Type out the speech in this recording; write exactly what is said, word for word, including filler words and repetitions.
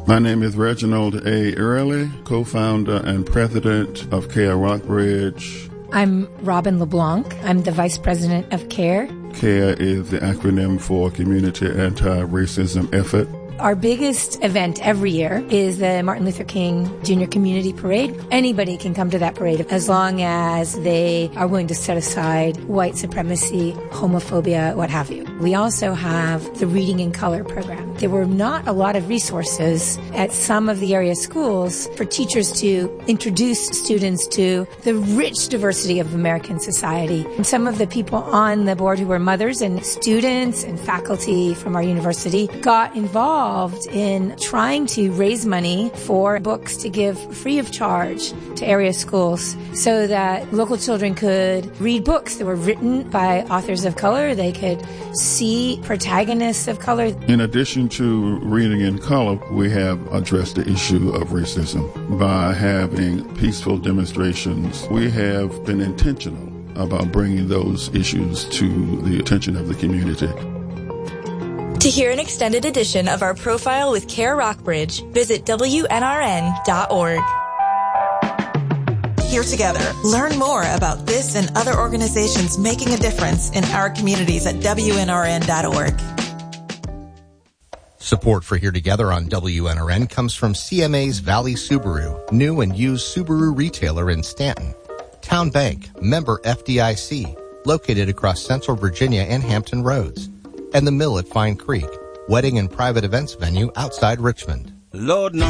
My name is Reginald A. Early, co-founder and president of CARE Rockbridge. I'm Robin LeBlanc. I'm the vice president of CARE. CARE is the acronym for Community Anti-Racism Effort. Our biggest event every year is the Martin Luther King Junior Community Parade. Anybody can come to that parade as long as they are willing to set aside white supremacy, homophobia, what have you. We also have the Reading in Color program. There were not a lot of resources at some of the area schools for teachers to introduce students to the rich diversity of American society. And some of the people on the board who were mothers and students and faculty from our university got involved in trying to raise money for books to give free of charge to area schools so that local children could read books that were written by authors of color. They could see protagonists of color. In addition to Reading in Color, we have addressed the issue of racism by having peaceful demonstrations. We have been intentional about bringing those issues to the attention of the community. To hear an extended edition of our profile with CARE Rockbridge, visit W N R N dot org. Here together, learn more about this and other organizations making a difference in our communities at W N R N dot org. Support for Here Together on W N R N comes from C M A's Valley Subaru, new and used Subaru retailer in Stanton. Town Bank, member F D I C, located across Central Virginia and Hampton Roads. And the Mill at Fine Creek, wedding and private events venue outside Richmond. Lord knows